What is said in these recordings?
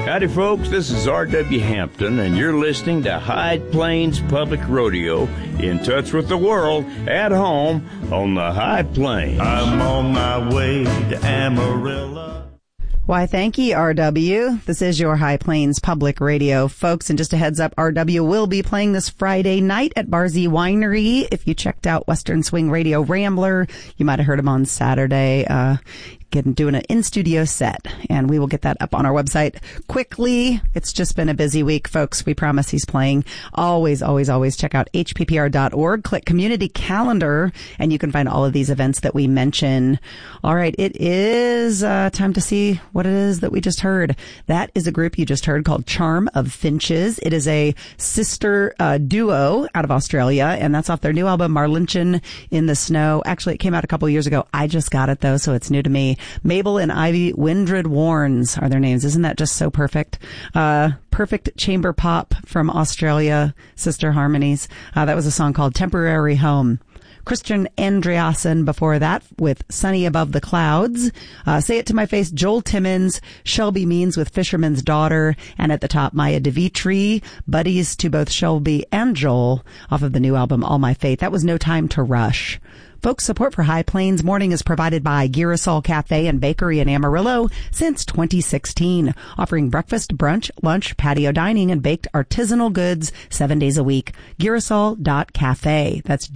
Howdy, folks. This is R.W. Hampton, and you're listening to High Plains Public Rodeo, in touch with the world, at home on the High Plains. I'm on my way to Amarillo. Why, thank ye, RW. This is your High Plains Public Radio, folks. And just a heads up, RW will be playing this Friday night at Barzy Winery. If you checked out Western Swing Radio Rambler, you might have heard him on Saturday. Doing an in-studio set, and we will get that up on our website quickly. It's just been a busy week, folks. We promise he's playing. Always check out hppr.org, click community calendar, and you can find all of these events that we mention. All right, it is time to see what it is that we just heard. That is a group you just heard called Charm of Finches. It is a sister duo out of Australia, and that's off their new album, Marlinchen in the Snow. Actually, it came out a couple of years ago. I just got it, though, so it's new to me. Mabel and Ivy Windred Warnes are their names. Isn't that just so perfect? Perfect chamber pop from Australia, Sister Harmonies. That was a song called Temporary Home. Christian Andreasen before that with Sunny Above the Clouds. Say It to My Face, Joel Timmons, Shelby Means with Fisherman's Daughter, and at the top, Maya DeVitri, buddies to both Shelby and Joel off of the new album, All My Faith. That was No Time to Rush. Folks, support for High Plains Morning is provided by Girasol Cafe and Bakery in Amarillo since 2016, offering breakfast, brunch, lunch, patio dining, and baked artisanal goods 7 days a week. Girasol.cafe. That's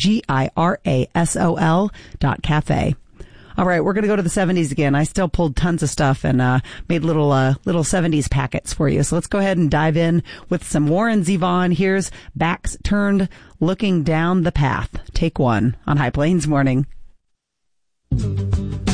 GIRASOL.cafe. All right, we're going to go to the 70s again. I still pulled tons of stuff and made little 70s packets for you. So let's go ahead and dive in with some Warren Zevon. Here's Backs Turned, Looking Down the Path. Take one on High Plains Morning.